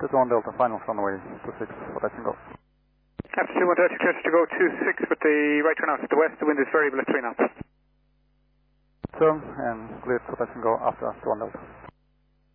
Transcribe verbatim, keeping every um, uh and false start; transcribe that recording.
Altitude one Delta, final runway two six for touch and go. Altitude one Delta, clear to go two six with the right turn out to the west, the wind is variable at three knots. Turn and cleared for touch and go after one Delta.